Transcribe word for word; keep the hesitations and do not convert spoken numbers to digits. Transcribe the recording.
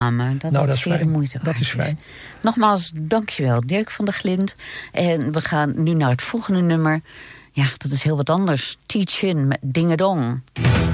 Maar dat, nou, dat is zeer de moeite waard. Dat is fijn. Nogmaals, dankjewel, Dirk van der Glind. En we gaan nu naar het volgende nummer. Ja, dat is heel wat anders. Teach-in met Ding-a-dong.